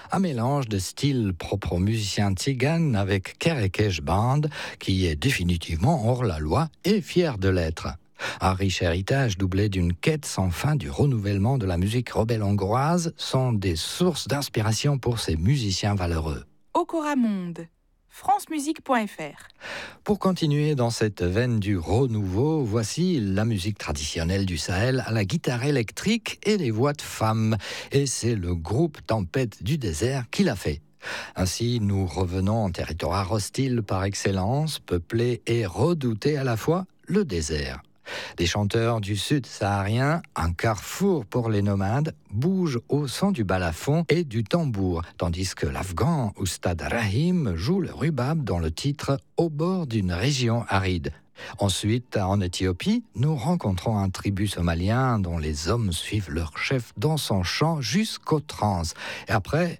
Un mélange de styles propres aux musiciens tziganes avec Kerekesh Band, qui est définitivement hors la loi et fier de l'être. Un riche héritage doublé d'une quête sans fin du renouvellement de la musique rebelle hongroise sont des sources d'inspiration pour ces musiciens valeureux. Okora Monde, francemusique.fr. Pour continuer dans cette veine du renouveau, voici la musique traditionnelle du Sahel à la guitare électrique et les voix de femmes. Et c'est le groupe Tempête du désert qui l'a fait. Ainsi, nous revenons en territoire hostile par excellence, peuplé et redouté à la fois, le désert. Les chanteurs du sud saharien, un carrefour pour les nomades, bougent au son du balafon et du tambour, tandis que l'Afghan Oustad Rahim joue le rubab dans le titre « Au bord d'une région aride ». Ensuite, en Éthiopie, nous rencontrons un tribut somalien dont les hommes suivent leur chef dans son chant jusqu'aux trans. Et après,